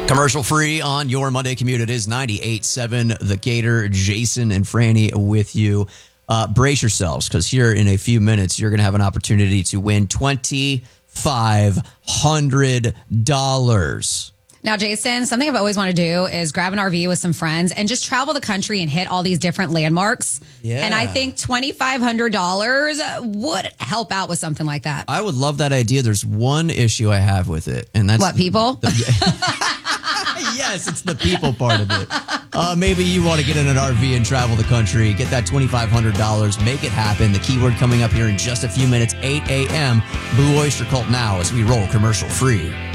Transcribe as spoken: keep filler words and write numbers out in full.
Commercial free on your Monday commute. It is ninety-eight point seven The Gator. Jason and Franny with you. Uh, brace yourselves, because here in a few minutes, you're going to have an opportunity to win twenty-five hundred dollars. Now, Jason, something I've always wanted to do is grab an R V with some friends and just travel the country and hit all these different landmarks. Yeah. And I think twenty-five hundred dollars would help out with something like that. I would love that idea. There's one issue I have with it, and that's What, people? The, yes, it's the people part of it. Uh, maybe you want to get in an R V and travel the country, get that twenty-five hundred dollars, make it happen. The keyword coming up here in just a few minutes, eight a.m. Blue Oyster Cult now as we roll commercial free.